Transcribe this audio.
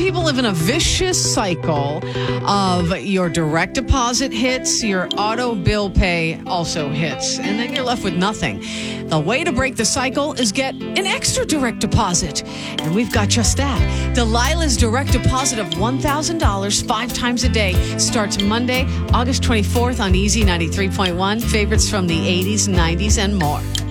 people live in a vicious cycle of your direct deposit hits, your auto bill pay also hits, and then you're left with nothing. The way to break the cycle is get an extra direct deposit. And we've got just that. Delilah's direct deposit of $1,000 5 times a day starts Monday, August 24th on Easy 93.1. Favorites from the 80s, 90s, and more.